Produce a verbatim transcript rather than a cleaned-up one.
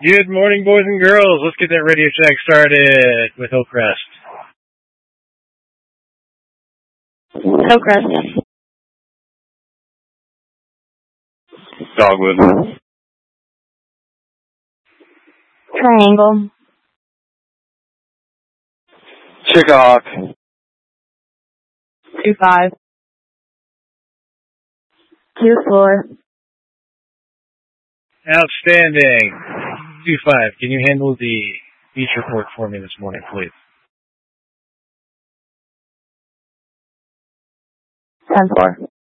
Good morning, boys and girls. Let's get that radio check started with Hillcrest. Hillcrest. Dogwood. Triangle. Chickhawk. Two five. Two four. Outstanding. Two five. Can you handle the beach report for me this morning, please? Ten four.